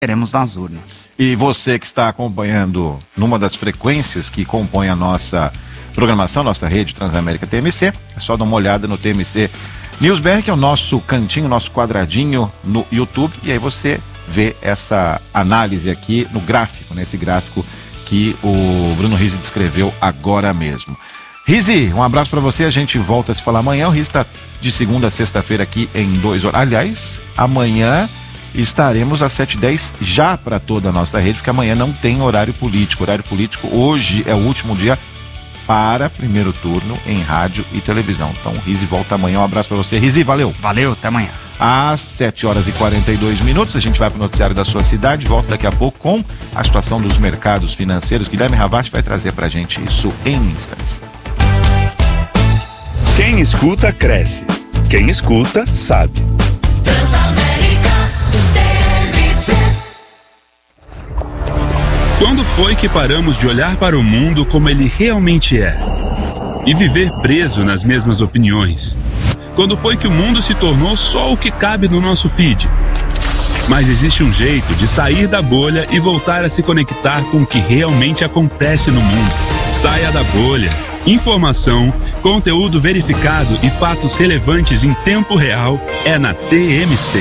teremos nas urnas. E você que está acompanhando numa das frequências que compõe a nossa programação, nossa rede Transamérica TMC, é só dar uma olhada no TMC NewsBR, que é o nosso cantinho, nosso quadradinho no YouTube, e aí você vê essa análise aqui no gráfico, né? Esse gráfico que o Bruno Rizzi descreveu agora mesmo. Rizzi, um abraço para você, a gente volta a se falar amanhã. O Rizzi está de segunda a sexta-feira aqui em 2 horas. Aliás, amanhã estaremos às 7h10 já para toda a nossa rede, porque amanhã não tem horário político. Horário político hoje é o último dia para primeiro turno em rádio e televisão. Então o Rizzi volta amanhã. Um abraço para você, Rizzi, valeu. Valeu, até amanhã. Às 7h42, a gente vai para o noticiário da sua cidade, volta daqui a pouco com a situação dos mercados financeiros. Guilherme Ravati vai trazer para a gente isso em instantes. Quem escuta, cresce. Quem escuta, sabe. Transamérica TMC. Quando foi que paramos de olhar para o mundo como ele realmente é? E viver preso nas mesmas opiniões? Quando foi que o mundo se tornou só o que cabe no nosso feed? Mas existe um jeito de sair da bolha e voltar a se conectar com o que realmente acontece no mundo. Saia da bolha. Informação, conteúdo verificado e fatos relevantes em tempo real é na TMC.